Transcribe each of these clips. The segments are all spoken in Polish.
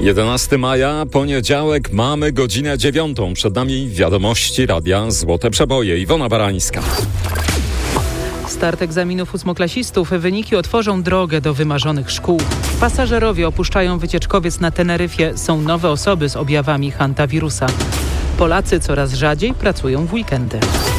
11 maja, poniedziałek, mamy godzinę 9. Przed nami wiadomości Radia Złote Przeboje. Iwona Barańska. Start egzaminów ósmoklasistów. Wyniki otworzą drogę do wymarzonych szkół. Pasażerowie opuszczają wycieczkowiec na Teneryfie. Są nowe osoby z objawami hantawirusa. Polacy coraz rzadziej pracują w weekendy.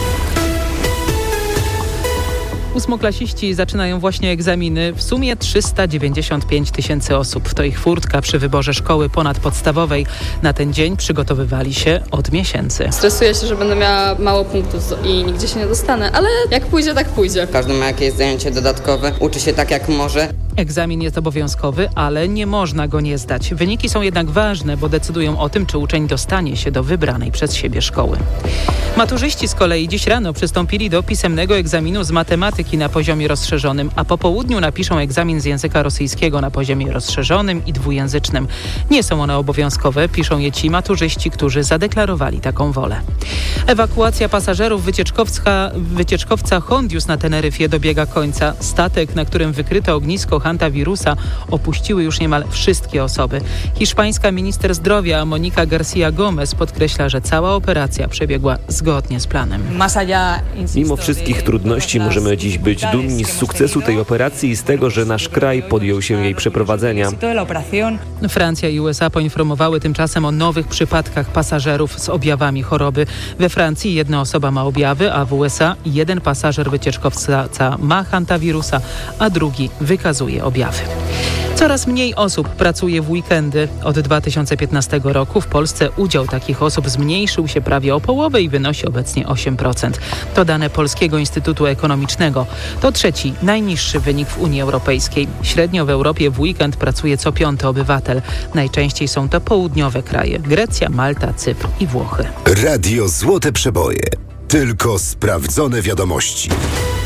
Ósmoklasiści zaczynają właśnie egzaminy. W sumie 395 000 osób. To ich furtka przy wyborze szkoły ponadpodstawowej. Na ten dzień przygotowywali się od miesięcy. Stresuję się, że będę miała mało punktów i nigdzie się nie dostanę, ale jak pójdzie, tak pójdzie. Każdy ma jakieś zajęcie dodatkowe, uczy się tak jak może. Egzamin jest obowiązkowy, ale nie można go nie zdać. Wyniki są jednak ważne, bo decydują o tym, czy uczeń dostanie się do wybranej przez siebie szkoły. Maturzyści z kolei dziś rano przystąpili do pisemnego egzaminu z matematyki na poziomie rozszerzonym, a po południu napiszą egzamin z języka rosyjskiego na poziomie rozszerzonym i dwujęzycznym. Nie są one obowiązkowe, piszą je ci maturzyści, którzy zadeklarowali taką wolę. Ewakuacja pasażerów wycieczkowca Hondius na Teneryfie dobiega końca. Statek, na którym wykryto ognisko hantawirusa, opuściły już niemal wszystkie osoby. Hiszpańska minister zdrowia Monika García Gómez podkreśla, że cała operacja przebiegła zgodnie z planem. Mimo wszystkich trudności możemy dziś być dumni z sukcesu tej operacji i z tego, że nasz kraj podjął się jej przeprowadzenia. Francja i USA poinformowały tymczasem o nowych przypadkach pasażerów z objawami choroby. We Francji jedna osoba ma objawy, a w USA jeden pasażer wycieczkowca ma hantawirusa, a drugi wykazuje objawy. Coraz mniej osób pracuje w weekendy. Od 2015 roku w Polsce udział takich osób zmniejszył się prawie o połowę i wynosi obecnie 8%. To dane Polskiego Instytutu Ekonomicznego. To trzeci, najniższy wynik w Unii Europejskiej. Średnio w Europie w weekend pracuje co 5. obywatel. Najczęściej są to południowe kraje: Grecja, Malta, Cypr i Włochy. Radio Złote Przeboje. Tylko sprawdzone wiadomości.